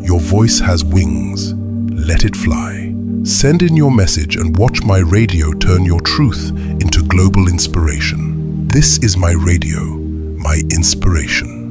Your voice has wings. Let it fly. Send in your message and watch My Radio turn your truth into global inspiration. This is My Radio, my inspiration.